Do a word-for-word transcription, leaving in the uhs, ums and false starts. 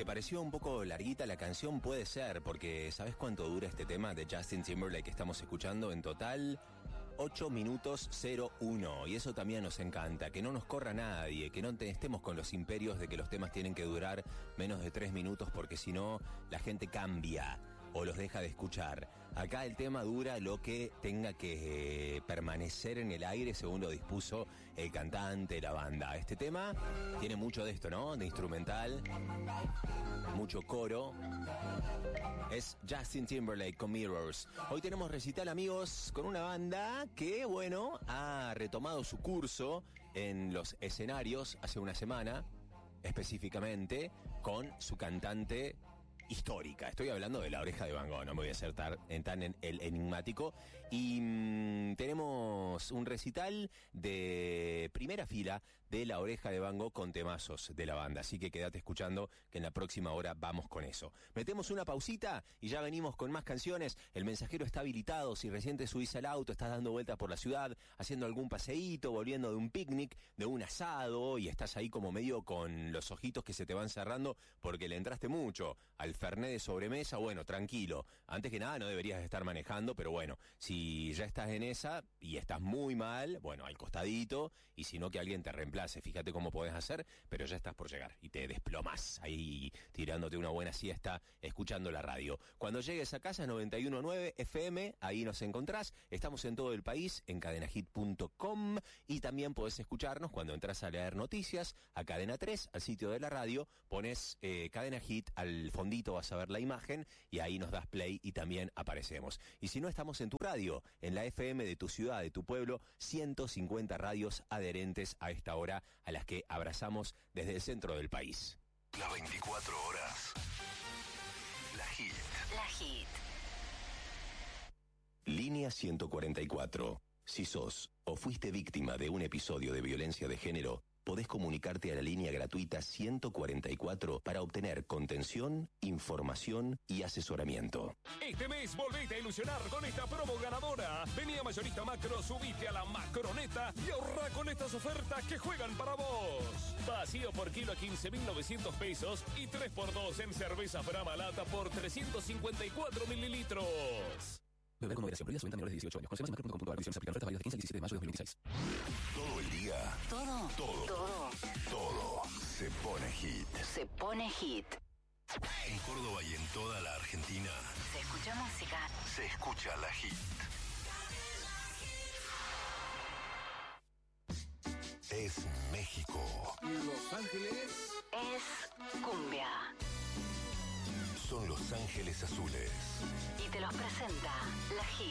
¿Te pareció un poco larguita la canción? Puede ser, porque ¿sabes cuánto dura este tema de Justin Timberlake que estamos escuchando? En total, ocho minutos cero uno. Y eso también nos encanta, que no nos corra nadie, que no te estemos con los imperios de que los temas tienen que durar menos de tres minutos, porque si no, la gente cambia o los deja de escuchar. Acá el tema dura lo que tenga que eh, permanecer en el aire según lo dispuso el cantante, la banda. Este tema tiene mucho de esto, ¿no? De instrumental, mucho coro. Es Justin Timberlake con Mirrors. Hoy tenemos recital, amigos, con una banda que, bueno, ha retomado su curso en los escenarios hace una semana, específicamente con su cantante histórica. Estoy hablando de La Oreja de Van Gogh, no me voy a hacer tan, tan en, el enigmático. Y mmm, tenemos un recital de primera fila de La Oreja de Van Gogh con temazos de la banda. Así que quédate escuchando, que en la próxima hora vamos con eso. Metemos una pausita y ya venimos con más canciones. El mensajero está habilitado. Si recién te subís al auto, estás dando vueltas por la ciudad, haciendo algún paseíto, volviendo de un picnic, de un asado, y estás ahí como medio con los ojitos que se te van cerrando porque le entraste mucho al Fernet de sobremesa, bueno, tranquilo. Antes que nada no deberías estar manejando, pero bueno, si ya estás en esa y estás muy mal, bueno, al costadito, y si no, que alguien te reemplace. Fíjate cómo podés hacer, pero ya estás por llegar y te desplomás ahí tirándote una buena siesta escuchando la radio. Cuando llegues a casa, noventa y uno punto nueve F M, ahí nos encontrás. Estamos en todo el país, en cadena hit punto com, y también podés escucharnos cuando entras a leer noticias a Cadena tres, al sitio de la radio, pones eh, Cadena Hit, al fondito vas a ver la imagen y ahí nos das play y también aparecemos. Y si no, estamos en tu radio, en la F M de tu ciudad, de tu pueblo, ciento cincuenta radios adherentes a esta hora, a las que abrazamos desde el centro del país. Las veinticuatro horas. La Hit. La Hit. Línea ciento cuarenta y cuatro. Si sos o fuiste víctima de un episodio de violencia de género, podés comunicarte a la línea gratuita ciento cuarenta y cuatro para obtener contención, información y asesoramiento. Este mes volvete a ilusionar con esta promo ganadora. Vení a Mayorista Macro, subite a la Macroneta y ahorra con estas ofertas que juegan para vos. Vacío por kilo a quince mil novecientos pesos y tres por dos en cerveza Brahma Lata por trescientos cincuenta y cuatro mililitros. Beber con moderación. Prohibida su venta a menores de dieciocho años. Consume en macro punto com punto a r. Condiciones aplican. Ofertas válidas de quince al diecisiete de mayo de dos mil veintiséis. Todo el día. Todo. Todo. Todo. Todo se pone hit. Se pone hit. En Córdoba y en toda la Argentina Se escucha música. se escucha la Hit. Es México. Los Ángeles Es cumbia. Son Los Ángeles Azules. Y te los presenta la Hit.